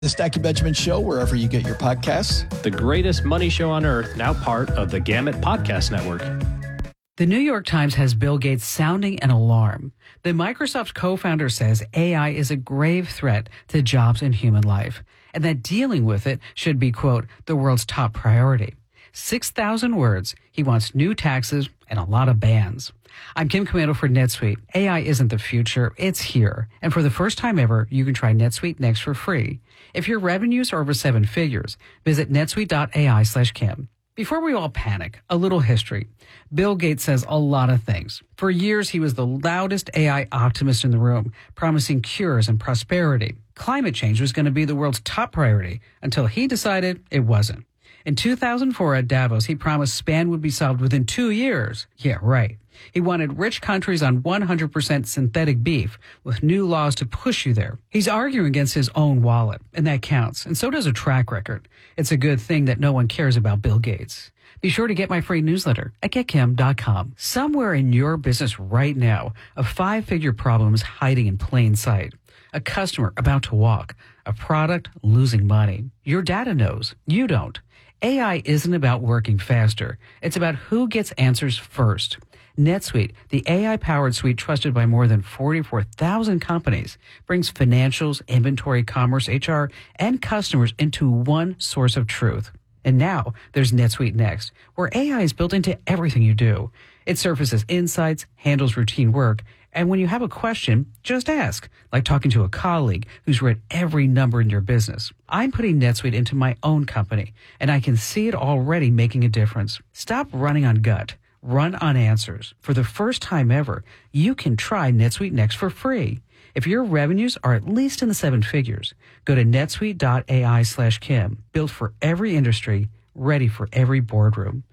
The Stacking Benjamin Show, wherever you get your podcasts. The greatest money show on earth, now part of the Gamut Podcast Network. The New York Times has Bill Gates sounding an alarm. The Microsoft co-founder says AI is a grave threat to jobs and human life, and that dealing with it should be, quote, the world's top priority. 6,000 words. He wants new taxes and a lot of bans. I'm Kim Commando for NetSuite. AI isn't the future, it's here. And for the first time ever, you can try NetSuite Next for free. If your revenues are over 7 figures, visit netsuite.ai/Kim. Before we all panic, a little history. Bill Gates says a lot of things. For years, he was the loudest AI optimist in the room, promising cures and prosperity. Climate change was going to be the world's top priority until he decided it wasn't. In 2004 at Davos, he promised spam would be solved within 2 years. Yeah, right. He wanted rich countries on 100% synthetic beef with new laws to push you there. He's arguing against his own wallet, and that counts, and so does a track record. It's a good thing that no one cares about Bill Gates. Be sure to get my free newsletter at getkim.com. Somewhere in your business right now, a 5-figure problem is hiding in plain sight. A customer about to walk, a product losing money. Your data knows, you don't. AI isn't about working faster. It's about who gets answers first. NetSuite, the AI-powered suite trusted by more than 44,000 companies, brings financials, inventory, commerce, HR, and customers into one source of truth. And now there's NetSuite Next, where AI is built into everything you do. It surfaces insights, handles routine work, and when you have a question, just ask, like talking to a colleague who's read every number in your business. I'm putting NetSuite into my own company, and I can see it already making a difference. Stop running on gut. Run on answers. For the first time ever, you can try NetSuite Next for free. If your revenues are at least in the 7 figures, go to netsuite.ai/Kim. Built for every industry, ready for every boardroom.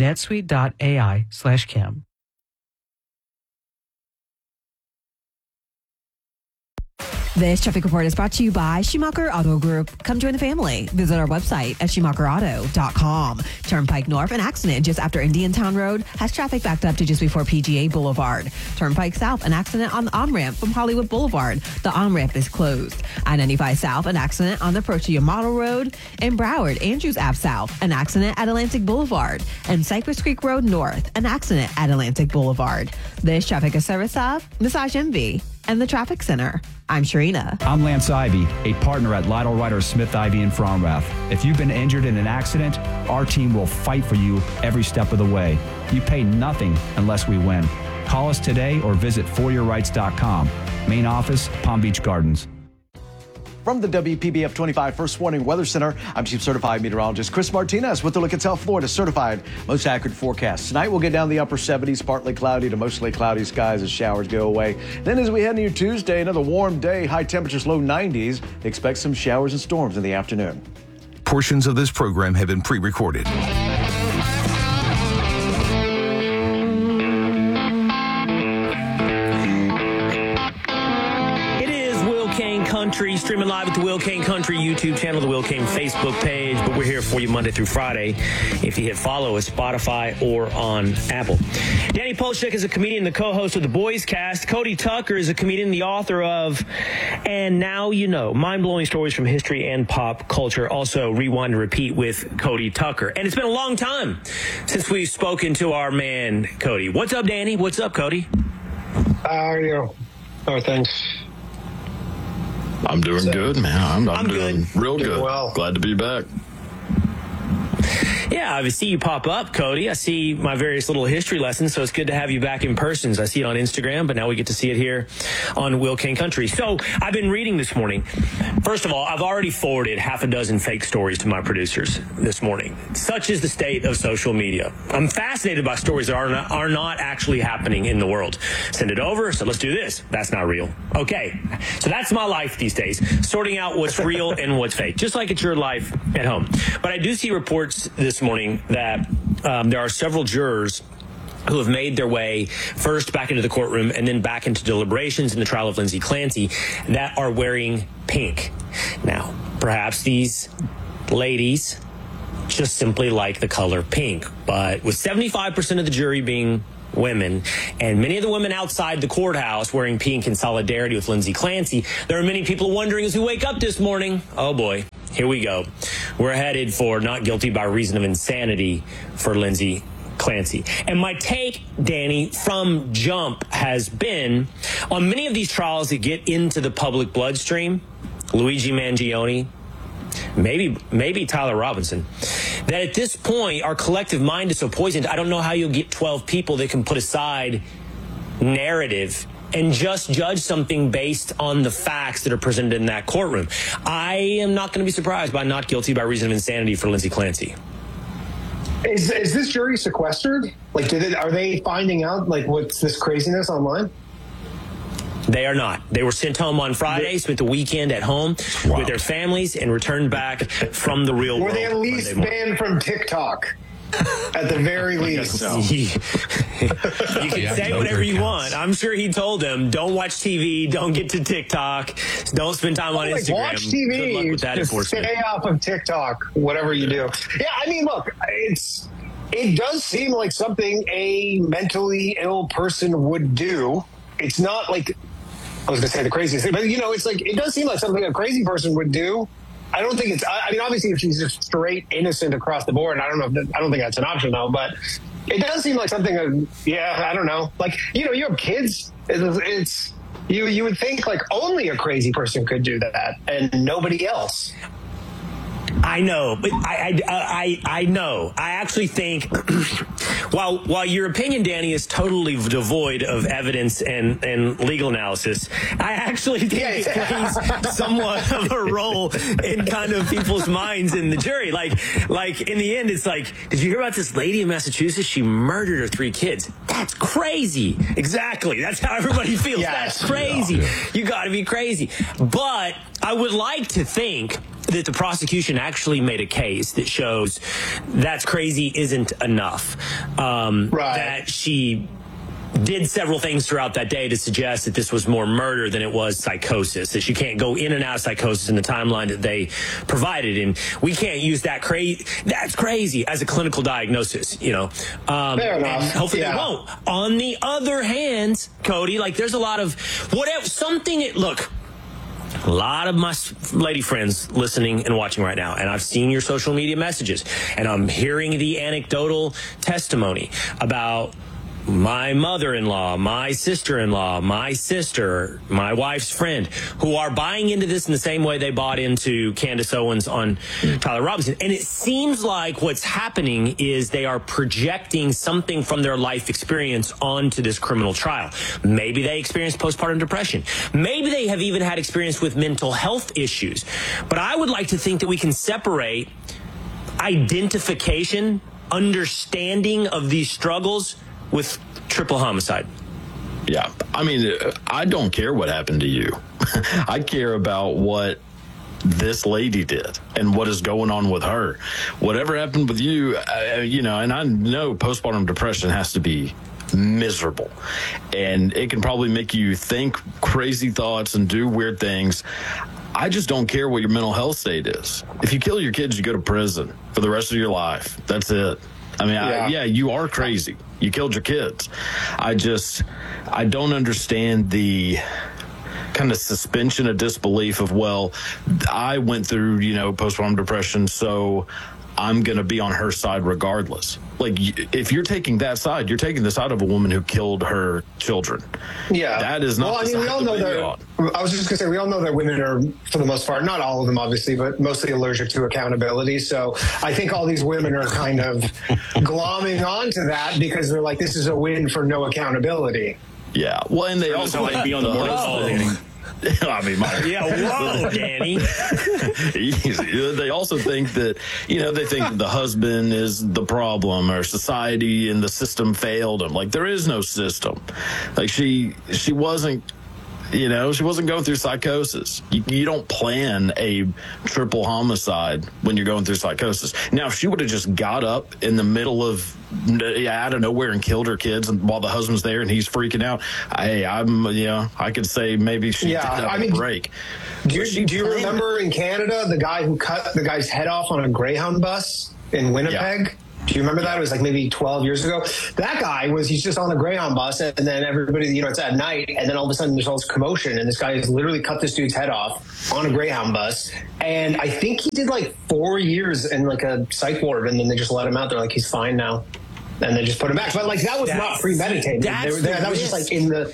netsuite.ai/Kim. This traffic report is brought to you by Schumacher Auto Group. Come join the family. Visit our website at schumacherauto.com. Turnpike North, an accident just after Indiantown Road has traffic backed up to just before PGA Boulevard. Turnpike South, an accident on the on-ramp from Hollywood Boulevard. The on-ramp is closed. I-95 South, an accident on the approach to Yamato Road. In Broward, Andrews Ave South, an accident at Atlantic Boulevard. And Cypress Creek Road North, an accident at Atlantic Boulevard. This traffic is service of Massage Envy and the Traffic Center. I'm Sharina. I'm Lance Ivy, a partner at Lytle Ryder Smith Ivy in Fromrath. If you've been injured in an accident, our team will fight for you every step of the way. You pay nothing unless we win. Call us today or visit foryourrights.com. Main office, Palm Beach Gardens. From the WPBF 25 First Warning Weather Center, I'm Chief Certified Meteorologist Chris Martinez with the look at South Florida's certified most accurate forecast. Tonight we'll get down the upper 70s, partly cloudy to mostly cloudy skies as showers go away. Then as we head into Tuesday, another warm day, high temperatures, low 90s. Expect some showers and storms in the afternoon. Portions of this program have been pre-recorded. Country, streaming live at the Will Kane Country YouTube channel, the Will Kane Facebook page, but we're here for you Monday through Friday if you hit follow at Spotify or on Apple. Danny Polshek is a comedian, the co-host of The Boys Cast. Cody Tucker is a comedian, the author of And Now You Know, mind-blowing stories from history and pop culture. Also, Rewind and Repeat with Cody Tucker. And it's been a long time since we've spoken to our man, Cody. What's up, Danny? What's up, Cody? How are you? How are things? I'm doing good, man. I'm doing good. Real good. Well. Glad to be back. Yeah, I see you pop up, Cody. I see my various little history lessons, so it's good to have you back in person. I see it on Instagram, but now we get to see it here on Will Kane Country. So I've been reading this morning. First of all, I've already forwarded half a dozen fake stories to my producers this morning. Such is the state of social media. I'm fascinated by stories that are not actually happening in the world. Send it over. So let's do this. That's not real. Okay. So that's my life these days, sorting out what's real and what's fake, just like it's your life at home. But I do see reports this morning that there are several jurors who have made their way first back into the courtroom and then back into deliberations in the trial of Lindsay Clancy that are wearing pink. Now, perhaps these ladies just simply like the color pink, but with 75% of the jury being women, and many of the women outside the courthouse wearing pink in solidarity with Lindsay Clancy. There are many people wondering as we wake up this morning, oh boy, here we go. We're headed for not guilty by reason of insanity for Lindsay Clancy. And my take, Danny, from jump has been on many of these trials that get into the public bloodstream, Luigi Mangione, maybe Tyler Robinson, that at this point our collective mind is so poisoned. I don't know how you'll get 12 people that can put aside narrative and just judge something based on the facts that are presented in that courtroom. I am not going to be surprised by not guilty by reason of insanity for Lindsay Clancy. Is this jury sequestered? Like, are they finding out like what's this craziness online? They are not. They were sent home on Friday, spent the weekend at home with their families, and returned back from the real world. Were they at least banned from TikTok? At the very least. You can say whatever you want. I'm sure he told them, don't watch TV, don't get to TikTok, don't spend time on Instagram. Watch TV, good luck with that just enforcement. Stay off of TikTok, whatever you do. Yeah, I mean, look, it does seem like something a mentally ill person would do. It's not like, I was going to say the craziest thing, but it's like, it does seem like something a crazy person would do. I don't think I mean, obviously if she's just straight innocent across the board, I don't think that's an option though, but it does seem like something, I don't know. Like, you have kids, it's you would think like only a crazy person could do that and nobody else. I know, but I know. I actually think, while your opinion, Danny, is totally devoid of evidence and legal analysis, I actually think it plays somewhat of a role in kind of people's minds in the jury. Like in the end, it's like, did you hear about this lady in Massachusetts? She murdered her 3 kids. That's crazy. Exactly. That's how everybody feels. Yes. That's crazy. Yeah. You got to be crazy. But I would like to think that the prosecution actually made a case that shows that's crazy isn't enough. That she did several things throughout that day to suggest that this was more murder than it was psychosis, that she can't go in and out of psychosis in the timeline that they provided. And we can't use that that's crazy as a clinical diagnosis, Fair enough. And hopefully they won't. On the other hand, Cody, like there's a lot of a lot of my lady friends listening and watching right now, and I've seen your social media messages, and I'm hearing the anecdotal testimony about my mother-in-law, my sister-in-law, my sister, my wife's friend, who are buying into this in the same way they bought into Candace Owens on Tyler Robinson. And it seems like what's happening is they are projecting something from their life experience onto this criminal trial. Maybe they experienced postpartum depression. Maybe they have even had experience with mental health issues. But I would like to think that we can separate identification, understanding of these struggles with triple homicide. Yeah. I mean, I don't care what happened to you. I care about what this lady did and what is going on with her. Whatever happened with you, and I know postpartum depression has to be miserable, and it can probably make you think crazy thoughts and do weird things. I just don't care what your mental health state is. If you kill your kids, you go to prison for the rest of your life. That's it. I mean, you are crazy. You killed your kids. I don't understand the kind of suspension of disbelief of, well, I went through, postpartum depression, so I'm going to be on her side regardless. Like, if you're taking that side, you're taking the side of a woman who killed her children. Yeah. That is not we all know that. I was just going to say, we all know that women are, for the most part, not all of them, obviously, but mostly allergic to accountability. So I think all these women are kind of glomming onto that because they're like, this is a win for no accountability. Yeah. Well, and they also might be on the husband. I mean, whoa, Danny. They also think that, they think that the husband is the problem, or society and the system failed him. Like, there is no system. Like, she wasn't, she wasn't going through psychosis. You don't plan a triple homicide when you're going through psychosis. Now, if she would have just got up in the middle of, out of nowhere and killed her kids, and while the husband's there and he's freaking out, I could say maybe she did have a break. Do you remember in Canada the guy who cut the guy's head off on a Greyhound bus in Winnipeg? Do you remember that? It was like maybe 12 years ago. That guy he's just on a Greyhound bus, and then everybody, it's at night, and then all of a sudden there's all this commotion, and this guy has literally cut this dude's head off on a Greyhound bus. And I think he did like 4 years in like a psych ward, and then they just let him out. They're like, he's fine now. And they just put him back. But like, that was not premeditated. That was just like in the...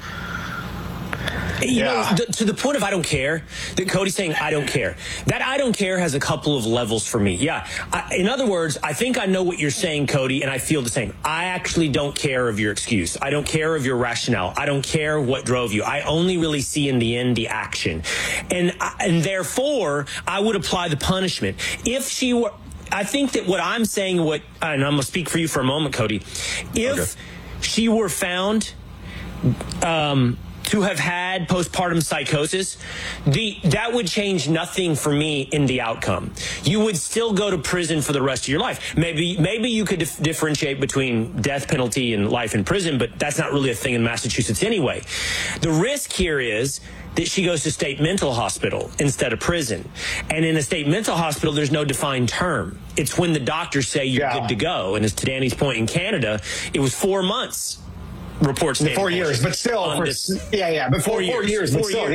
You know, to the point of I don't care, that Cody's saying I don't care. That I don't care has a couple of levels for me. Yeah. In other words, I think I know what you're saying, Cody, and I feel the same. I actually don't care of your excuse. I don't care of your rationale. I don't care what drove you. I only really see in the end the action. And therefore, I would apply the punishment. If she were... I think that what I'm saying, and I'm going to speak for you for a moment, Cody, if she were found... to have had postpartum psychosis, that would change nothing for me in the outcome. You would still go to prison for the rest of your life. Maybe you could differentiate between death penalty and life in prison, but that's not really a thing in Massachusetts anyway. The risk here is that she goes to state mental hospital instead of prison. And in a state mental hospital, there's no defined term. It's when the doctors say you're good to go. And as to Danny's point, in Canada, it was 4 months. Reports 4 years, but still, but 4 years, but still,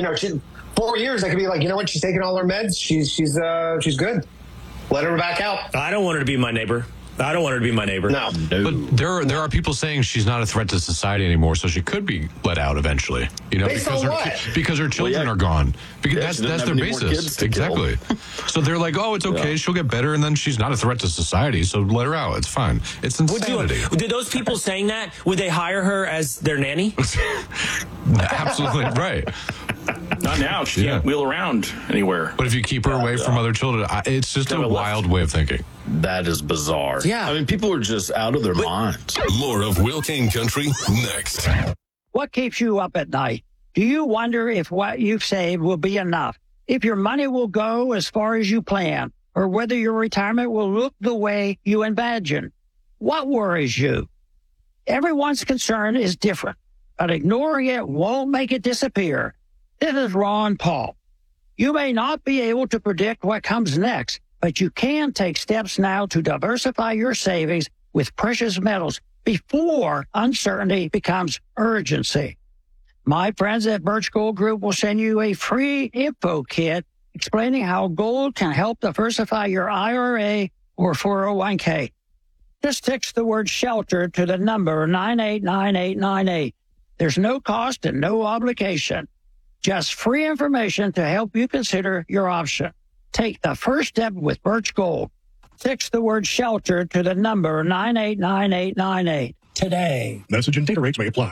4 years. I could be like, you know what? She's taking all her meds. She's good. Let her back out. I don't want her to be my neighbor. No. But there are people saying she's not a threat to society anymore, so she could be let out eventually. Because her children are gone. Because that's their basis. Exactly. So they're like, oh, it's okay. She'll get better, and then she's not a threat to society. So let her out. It's fine. It's insanity. Did those people saying that, would they hire her as their nanny? Absolutely right. Not now. She can't wheel around anywhere. But if you keep her away from other children, it's just a wild way of thinking. That is bizarre. Yeah. I mean, people are just out of their minds. More of Will Kane Country next. What keeps you up at night? Do you wonder if what you've saved will be enough? If your money will go as far as you plan? Or whether your retirement will look the way you imagine? What worries you? Everyone's concern is different, but ignoring it won't make it disappear. This is Ron Paul. You may not be able to predict what comes next, but you can take steps now to diversify your savings with precious metals before uncertainty becomes urgency. My friends at Birch Gold Group will send you a free info kit explaining how gold can help diversify your IRA or 401k. Just text the word shelter to the number 989898. There's no cost and no obligation. Just free information to help you consider your option. Take the first step with Birch Gold. Text the word shelter to the number 989898 today. Message and data rates may apply.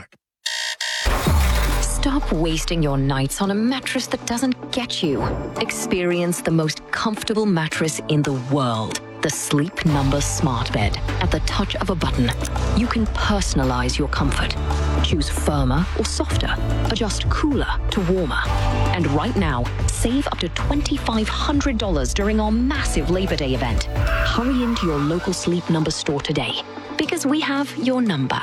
Stop wasting your nights on a mattress that doesn't get you. Experience the most comfortable mattress in the world. The Sleep Number Smart Bed. At the touch of a button, you can personalize your comfort. Choose firmer or softer. Adjust cooler to warmer. And right now, save up to $2,500 during our massive Labor Day event. Hurry into your local Sleep Number store today, because we have your number.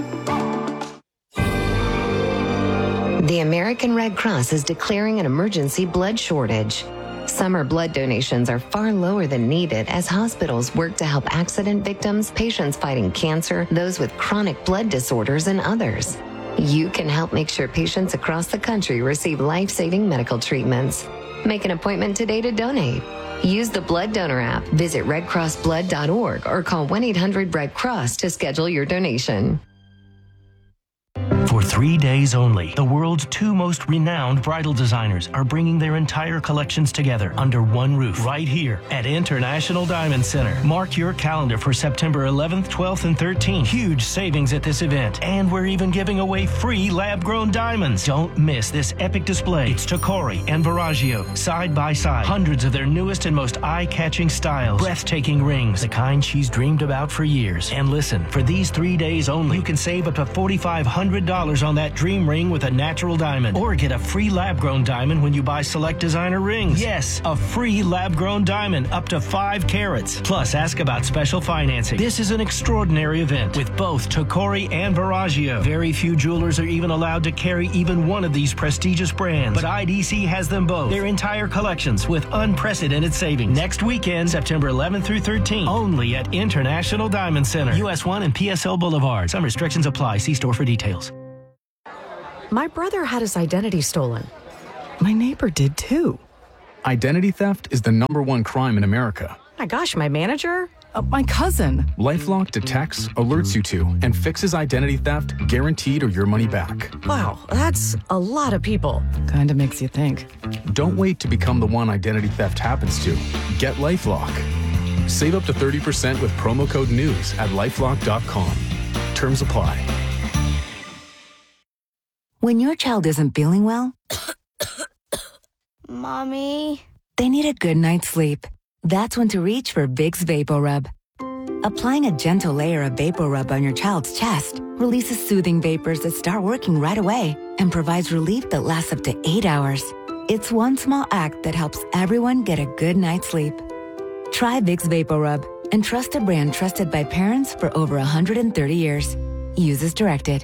The American Red Cross is declaring an emergency blood shortage. Summer blood donations are far lower than needed as hospitals work to help accident victims, patients fighting cancer, those with chronic blood disorders, and others. You can help make sure patients across the country receive life-saving medical treatments. Make an appointment today to donate. Use the Blood Donor app, visit redcrossblood.org, or call 1-800-RED-CROSS to schedule your donation. For 3 days only, the world's two most renowned bridal designers are bringing their entire collections together under one roof right here at International Diamond Center. Mark your calendar for September 11th, 12th, and 13th. Huge savings at this event, and we're even giving away free lab-grown diamonds. Don't miss this epic display. It's Tacori and Verragio, side by side. Hundreds of their newest and most eye-catching styles. Breathtaking rings, the kind she's dreamed about for years. And listen, for these 3 days only, you can save up to $4,500 $50 on that dream ring with a natural diamond. Or get a free lab-grown diamond when you buy select designer rings. Yes, a free lab-grown diamond up to 5 carats. Plus, ask about special financing. This is an extraordinary event with both Tacori and Verragio. Very few jewelers are even allowed to carry even one of these prestigious brands, but IDC has them both. Their entire collections with unprecedented savings. Next weekend, September 11th through 13th, only at International Diamond Center, US 1 and PSL Boulevard. Some restrictions apply. See store for details. My brother had his identity stolen. My neighbor did too. Identity theft is the #1 crime in America. My gosh, my manager? My cousin. LifeLock detects, alerts you to, and fixes identity theft, guaranteed or your money back. Wow, that's a lot of people. Kinda makes you think. Don't wait to become the one identity theft happens to. Get LifeLock. Save up to 30% with promo code NEWS at LifeLock.com. Terms apply. When your child isn't feeling well, Mommy, they need a good night's sleep. That's when to reach for Vicks VapoRub. Applying a gentle layer of VapoRub on your child's chest releases soothing vapors that start working right away and provides relief that lasts up to 8 hours. It's one small act that helps everyone get a good night's sleep. Try Vicks VapoRub and trust a brand trusted by parents for over 130 years. Use as directed.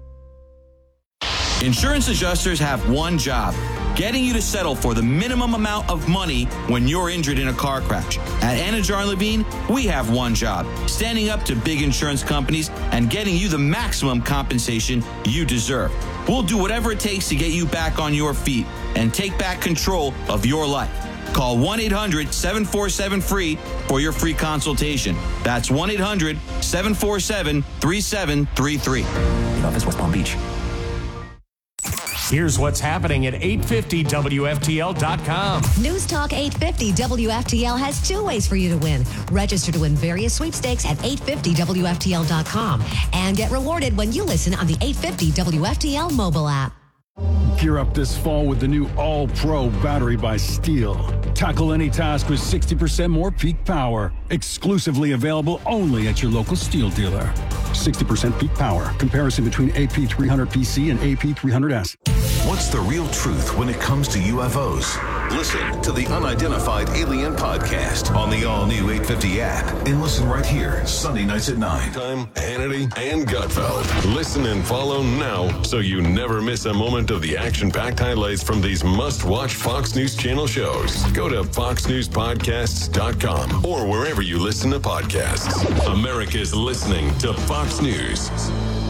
Insurance adjusters have one job: getting you to settle for the minimum amount of money when you're injured in a car crash. At Anajar & Levine, we have one job: standing up to big insurance companies and getting you the maximum compensation you deserve. We'll do whatever it takes to get you back on your feet and take back control of your life. Call 1-800-747-FREE for your free consultation. That's 1-800-747-3733. The office, West Palm Beach. Here's what's happening at 850WFTL.com. News Talk 850 WFTL has 2 ways for you to win. Register to win various sweepstakes at 850WFTL.com and get rewarded when you listen on the 850 WFTL mobile app. Gear up this fall with the new All-Pro battery by Steel. Tackle any task with 60% more peak power. Exclusively available only at your local Steel dealer. 60% peak power. Comparison between AP300PC and AP300S. What's the real truth when it comes to UFOs? Listen to the Unidentified Alien Podcast on the all-new 850 app. And listen right here, Sunday nights at 9. Time, Hannity, and Gutfeld. Listen and follow now so you never miss a moment of the action-packed highlights from these must-watch Fox News Channel shows. Go to foxnewspodcasts.com or wherever you listen to podcasts. America's listening to Fox News.